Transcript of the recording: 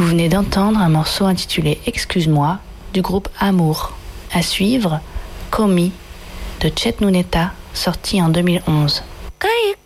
Vous venez d'entendre un morceau intitulé Excuse-moi du groupe Amour. À suivre, Call Me de Chet Nuneta, sorti en 2011.